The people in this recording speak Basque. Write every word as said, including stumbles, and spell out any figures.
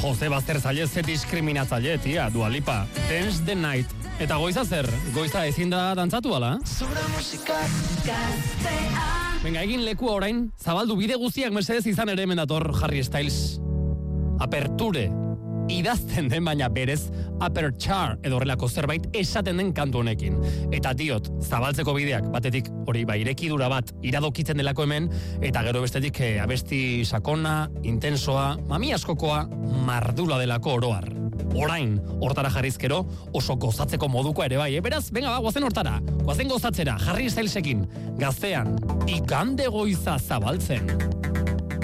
Jose Bazterzaile ze diskriminatzaile, tia, Dua Lipa. Dance the night. Eta goiza zer? Goiza ezin da dantzatu ala? Zure musika gaztea. Venga, egin lekua orain, zabaldu bide guztiak mesedez izan ere hemen dator Harry Styles. Aperture. Idazten den baina berez aperture edo horrelako zerbait esaten den kantu honekin. Eta diot, zabaltzeko bideak batetik hori ba irekidura bat iradokitzen delako hemen, eta gero bestetik eh, abesti sakona, intensoa, mami askokoa, mardula delako oroar. Orain, hortara jarrizkero, oso gozatzeko moduko ere bai, eh? Beraz, venga ba, guazen hortara, guazen gozatzera, Harry Stylesekin, gaztean, igande goiza zabaltzen.